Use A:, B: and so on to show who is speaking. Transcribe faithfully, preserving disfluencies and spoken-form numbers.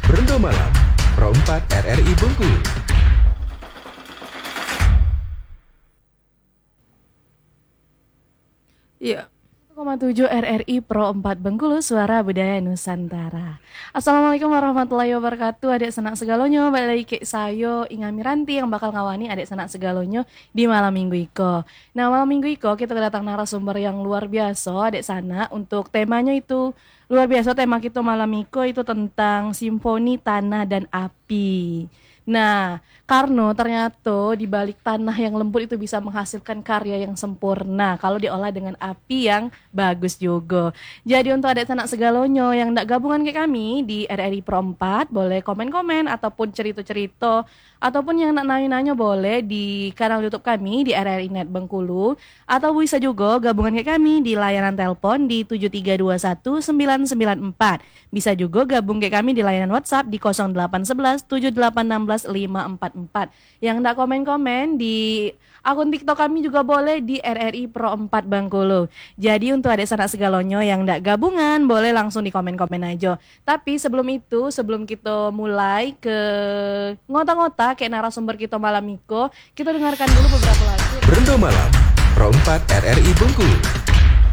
A: Berendo Malam, Pro empat R R I Bengkulu.
B: Iya. satu koma tujuh R R I Pro empat Bengkulu, Suara Budaya Nusantara. Assalamualaikum warahmatullahi wabarakatuh. Adik sanak segalonyo, balik lagi ke sayo Inga Miranti yang bakal ngawani adik sanak segalonyo di malam minggu iko. Nah, malam minggu iko kita kedatang narasumber yang luar biasa adik sanak. Untuk temanya itu luar biasa, tema kita malam iko itu tentang simfoni tanah dan api. Nah, karena ternyata di balik tanah yang lembut itu bisa menghasilkan karya yang sempurna kalau diolah dengan api yang bagus juga. Jadi untuk adik sanak segalonyo yang ndak gabungan ke kami di R R I Pro empat, boleh komen-komen ataupun cerita-cerita ataupun yang nak nanya-nanya boleh di kanal YouTube kami di R R I Net Bengkulu, atau bisa juga gabungan ke kami di layanan telepon di tujuh tiga dua satu sembilan sembilan empat. Bisa juga gabung ke kami di layanan WhatsApp di nol delapan satu satu tujuh delapan satu enam lima empat empat. Yang ndak komen-komen di akun TikTok kami juga boleh di R R I Pro empat Bengkulu. Jadi untuk adik sanak segalonyo yang ndak gabungan boleh langsung di komen-komen aja. Tapi sebelum itu, sebelum kita mulai ke ngota-ngota kayak narasumber kita malam Miko, kita dengarkan dulu beberapa lagu.
A: Berendo Malam, Pro empat R R I Bengkulu.